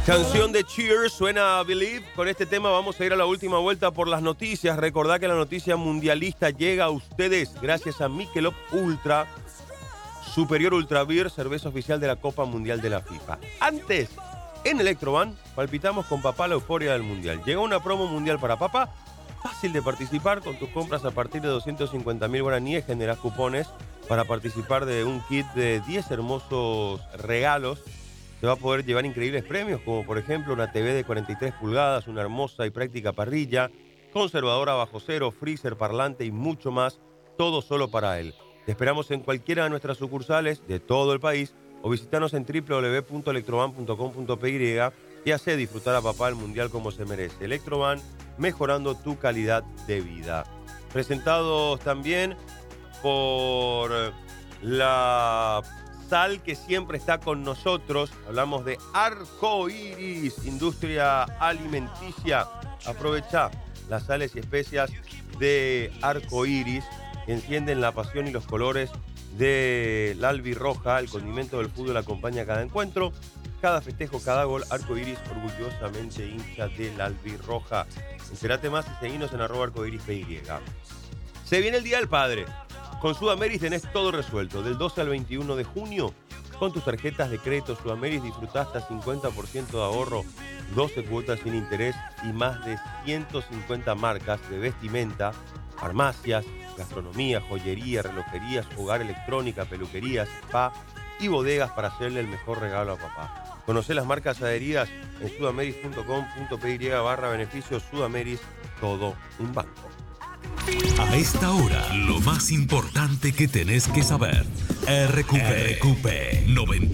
Canción de Cheers, suena Believe. Con este tema vamos a ir a la última vuelta por las noticias. Recordá que la noticia mundialista llega a ustedes gracias a Michelob Ultra, Superior Ultra Beer, cerveza oficial de la Copa Mundial de la FIFA. Antes, en Electroban, palpitamos con papá la euforia del Mundial. Llegó una promo mundial para papá, fácil de participar. Con tus compras a partir de 250.000 guaraníes generás cupones para participar de un kit de 10 hermosos regalos. Se va a poder llevar increíbles premios, como por ejemplo una TV de 43 pulgadas, una hermosa y práctica parrilla, conservadora bajo cero, freezer, parlante y mucho más, todo solo para él. Te esperamos en cualquiera de nuestras sucursales de todo el país o visitanos en www.electroban.com.py y hace disfrutar a papá el Mundial como se merece. Electroban, mejorando tu calidad de vida. Presentados también por la sal que siempre está con nosotros. Hablamos de Arcoiris, industria alimenticia. Aprovecha las sales y especias de Arcoiris que encienden la pasión y los colores de la albirroja. El condimento del fútbol acompaña cada encuentro, cada festejo, cada gol. Arcoiris, orgullosamente hincha de la albirroja. Entérate más y seguinos en @arcoirispy. Se viene el Día del Padre. Con Sudameris tenés todo resuelto. Del 12 al 21 de junio, con tus tarjetas de crédito Sudameris disfrutás hasta 50% de ahorro, 12 cuotas sin interés y más de 150 marcas de vestimenta, farmacias, gastronomía, joyería, relojerías, hogar, electrónica, peluquerías, spa y bodegas para hacerle el mejor regalo a papá. Conocé las marcas adheridas en sudameris.com.py/beneficios. Sudameris, todo un banco. A esta hora, lo más importante que tenés que saber. RQP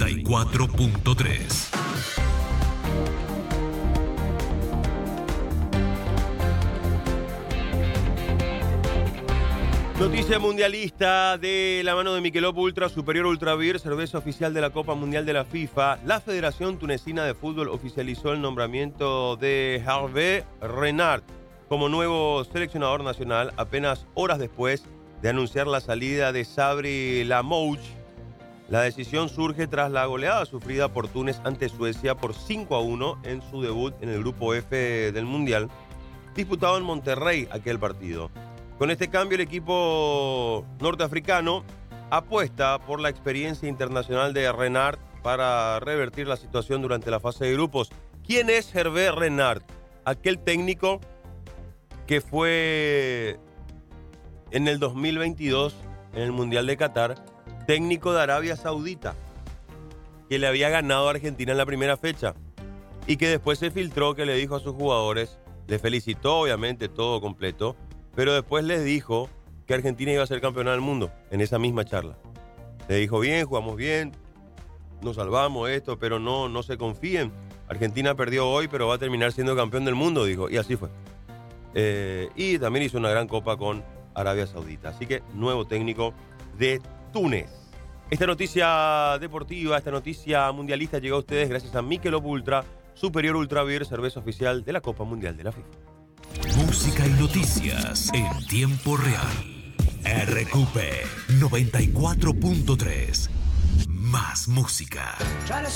94.3. Noticia mundialista de la mano de Michelob Ultra, Superior Ultra Beer, cerveza oficial de la Copa Mundial de la FIFA. La Federación Tunecina de Fútbol oficializó el nombramiento de Hervé Renard como nuevo seleccionador nacional apenas horas después de anunciar la salida de Sabri Lamouche. La decisión surge tras la goleada sufrida por Túnez ante Suecia por 5-1 en su debut en el Grupo F del Mundial, disputado en Monterrey aquel partido. Con este cambio, el equipo norteafricano apuesta por la experiencia internacional de Renard para revertir la situación durante la fase de grupos. ¿Quién es Hervé Renard? Aquel técnico que fue en el 2022, en el Mundial de Qatar, técnico de Arabia Saudita, que le había ganado a Argentina en la primera fecha y que después se filtró que le dijo a sus jugadores, le felicitó obviamente todo completo, pero después les dijo que Argentina iba a ser campeona del mundo en esa misma charla. Le dijo, bien, jugamos bien, nos salvamos esto, pero no se confíen. Argentina perdió hoy, pero va a terminar siendo campeón del mundo, dijo, y así fue. Y también hizo una gran copa con Arabia Saudita. Así que nuevo técnico de Túnez. Esta noticia deportiva, esta noticia mundialista llegó a ustedes gracias a Michelob Ultra, Superior Ultra Beer, cerveza oficial de la Copa Mundial de la FIFA. Música y noticias en tiempo real. RQP 94.3. Más música.